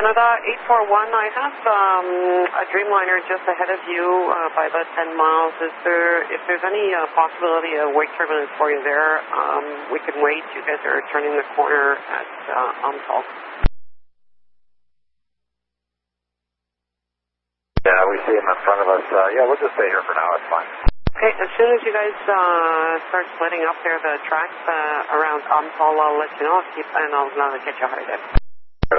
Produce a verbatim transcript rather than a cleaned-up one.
Canada eight four one, I have um, a Dreamliner just ahead of you uh, by about ten miles. Is there, if there's any uh, possibility of wake turbulence for you there, um, we can wait. You guys are turning the corner at uh, Umptal. Yeah, we see him in front of us. Uh, yeah, we'll just stay here for now. It's fine. Okay, as soon as you guys uh, start splitting up there the tracks uh, around Umptal, I'll let you know. I'll keep, and I'll uh, get you hard.